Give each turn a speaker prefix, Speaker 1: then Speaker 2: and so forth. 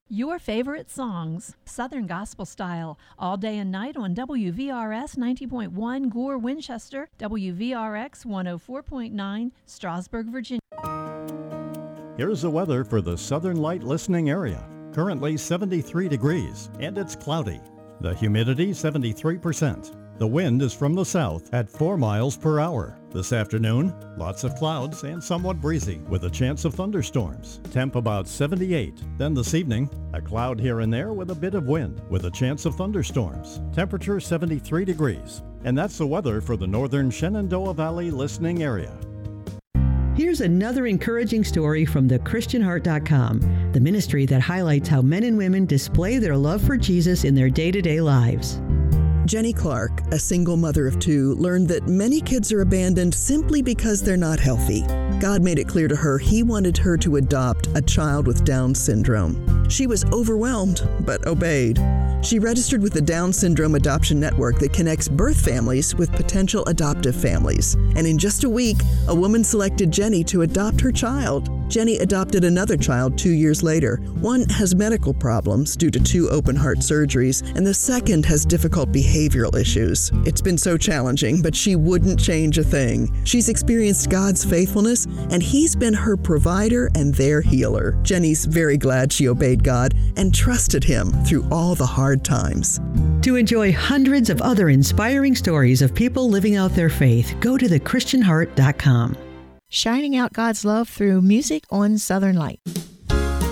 Speaker 1: Your favorite songs, Southern Gospel Style, all day and night on WVRS 90.1 Gore, Winchester, WVRX 104.9 Strasburg, Virginia.
Speaker 2: Here's the weather for the Southern Light listening area. Currently 73 degrees, and it's cloudy. The humidity 73%. The wind is from the south at 4 miles per hour. This afternoon, lots of clouds and somewhat breezy with a chance of thunderstorms. Temp about 78. Then this evening, a cloud here and there with a bit of wind with a chance of thunderstorms. Temperature 73 degrees. And that's the weather for the northern Shenandoah Valley listening area.
Speaker 3: Here's another encouraging story from thechristianheart.com, the ministry that highlights how men and women display their love for Jesus in their day-to-day lives.
Speaker 4: Jenny Clark, a single mother of 2, learned that many kids are abandoned simply because they're not healthy. God made it clear to her He wanted her to adopt a child with Down syndrome. She was overwhelmed, but obeyed. She registered with the Down Syndrome Adoption Network that connects birth families with potential adoptive families. And in just a week, a woman selected Jenny to adopt her child. Jenny adopted another child 2 years later. One has medical problems due to 2 open-heart surgeries, and the second has difficult behavioral issues. It's been so challenging, but she wouldn't change a thing. She's experienced God's faithfulness, and He's been her provider and their healer. Jenny's very glad she obeyed God and trusted Him through all the hard times.
Speaker 3: To enjoy hundreds of other inspiring stories of people living out their faith, go to thechristianheart.com.
Speaker 5: Shining out God's love through music on Southern Light.